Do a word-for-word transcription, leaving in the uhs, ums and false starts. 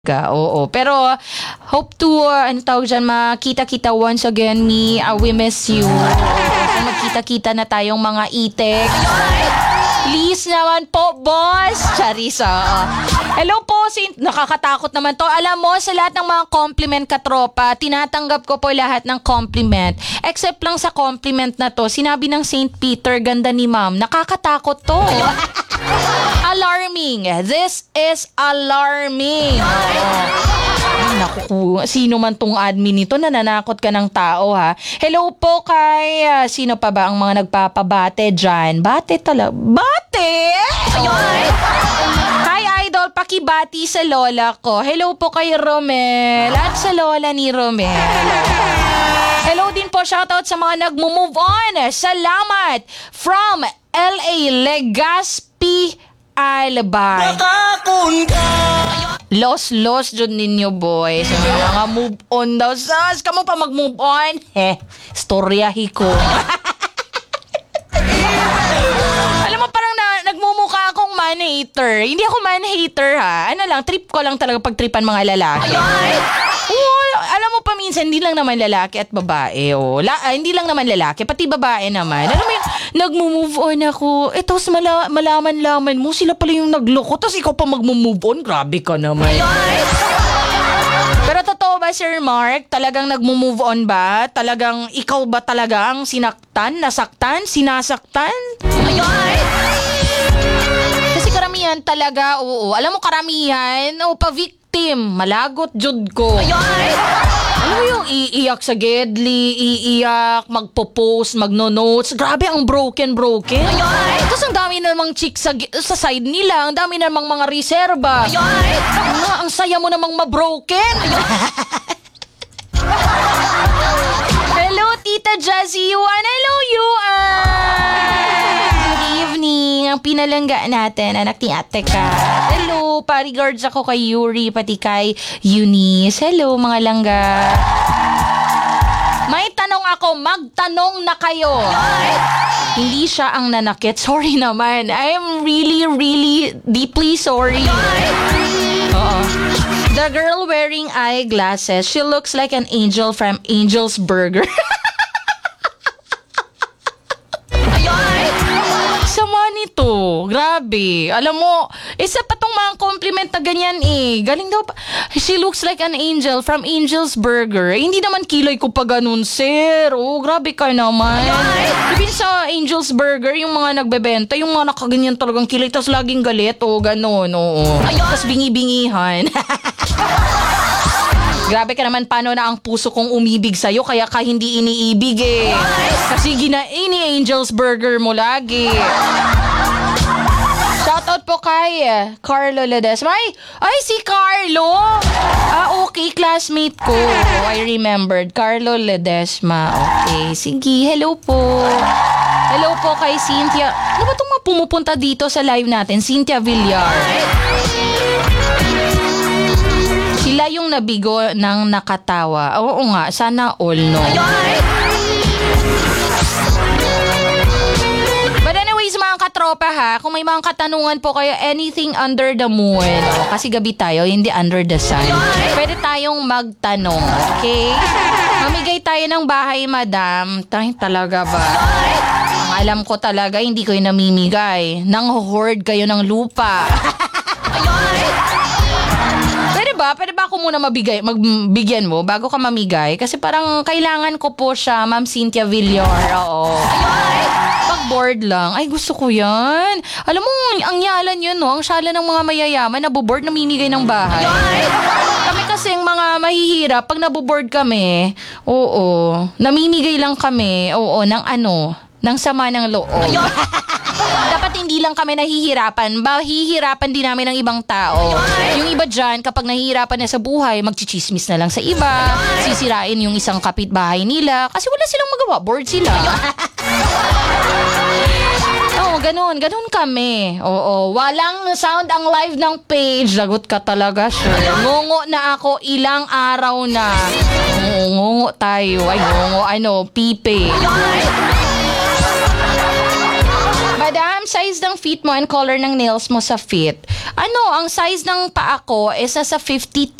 Ka, oo. Pero hope to, uh, ano tawag dyan, makita-kita once again me. Uh, we miss you. So, magkita-kita na tayong mga itek. Please naman po, boss. Charissa. Hello po, sin- nakakatakot naman to. Alam mo, sa lahat ng mga compliment katropa, tinatanggap ko po lahat ng compliment. Except lang sa compliment na to, sinabi ng Saint Peter, ganda ni ma'am. Nakakatakot to. Alarming. This is alarming. Ay, naku, sino man tong admin nito, nananakot ka ng tao ha. Hello po kay, uh, sino pa ba ang mga nagpapabate dyan? Bate talaga. Bate? Ayun. Hi Idol, pakibati sa lola ko. Hello po kay Romel at sa lola ni Romel. Hello din po, shoutout sa mga nagmo-move on. Salamat from L A Legazpi, Albay. Los, los dyan ninyo, boys. So, mga move on daw. Sas, kamo pa mag-move on? Heh, storyahi ko. Alam mo, parang na, nagmumukha akong man-hater. Hindi ako man-hater, ha. Ano lang, trip ko lang talaga pag-tripan mga lalaki. Oo, alam mo pa minsan, hindi lang naman lalaki at babae. Oh. La, ah, hindi lang naman lalaki, pati babae naman. Alam mo yun, nagmo-move on ako. Eh, tapos mala, malaman-laman mo, sila pala yung nagloko. Tapos ikaw pa magmo-move on. Grabe ka naman. Pero totoo ba, Sir Mark? Talagang nagmo-move on ba? Talagang ikaw ba talaga ang sinaktan, nasaktan, sinasaktan? Kasi karamihan talaga, oo. Alam mo, karamihan, o pa-victim, malagot jud ko. Alam mo yung iiyak sa gedli, iiyak, magpo-post, magno-notes. Grabe, ang broken-broken. Tapos ang dami namang chick sa, sa side nila. Ang dami namang mga reserva. Nga, ang saya mo namang mabroken. Hello, Tita Jazzy Yuan. Hello, Yuan. Good evening. Ang pinalangga natin, anak ni Ate ka. Hello, pa-regards ako kay Yuri, pati kay Eunice. Hello, mga langga. May tanong ako, magtanong na kayo. Hindi siya ang nanakit. Sorry naman. I am really, really deeply sorry. Oo. The girl wearing eyeglasses, she looks like an angel from Angel's Burger. Sama nito. Grabe. Alam mo, isa pa tong mga compliment na ganyan eh. Galing daw pa. She looks like an angel from Angel's Burger. Eh, hindi naman kilay ko pa ganun, sir. Oh, grabe ka naman. Even sa Angel's Burger, yung mga nagbebenta, yung mga nakaganyan talagang kilay, tapos laging galit. Oh, ganun. Oo. Tapos bingi-bingihan. Grabe ka naman, paano na ang puso kong umibig sa'yo kaya ka hindi iniibig eh. Kasi gina ini-Angel's Burger mo lagi. Shoutout po kay Carlo Ledesma. Ay, ay, si Carlo! Ah, okay, classmate ko. I remembered. Carlo Ledesma. Okay, sige. Hello po. Hello po kay Cynthia. Ano ba itong mga pumupunta dito sa live natin? Cynthia Villar. Sila yung nabigo ng nakatawa. Oo nga, sana all, no? But anyways, mga katropa ha, kung may mga katanungan po kayo, anything under the moon, no? Kasi gabi tayo, hindi under the sun. Pwede tayong magtanong, okay? Mamigay tayo ng bahay, madam. Tay, talaga ba? Ang alam ko talaga, hindi ko yung namimigay. Nang-hoard kayo ng lupa. Pwede ba? Pwede ba ako muna mabigay, magbigyan mo bago ka mamigay? Kasi parang kailangan ko po siya, Ma'am Cynthia Villar. Oo. Pag bored lang. Ay, gusto ko yan. Alam mo, ang yalan yun, no? Ang syala ng mga mayayaman, naboboard, namimigay ng bahay. Kami kasing mga mahihirap, pag naboboard kami, oo, namimigay lang kami, oo, ng ano, ng sama ng loob. Dapat hindi lang kami nahihirapan, mahihirapan din namin ng ibang tao. Yung iba dyan, kapag nahihirapan na sa buhay, magchichismis na lang sa iba, sisirain yung isang kapitbahay nila, kasi wala silang magawa, bored sila. Oo, ganun, ganun kami. Oo, walang sound ang live ng page. Lagot ka talaga, sure. Ngungo na ako ilang araw na. Oo, ngungo tayo. Ay, ngungo, ano, pipe. Madam, size ng feet mo and color ng nails mo sa fit. Ano, ang size ng paa ko is nasa fifty-two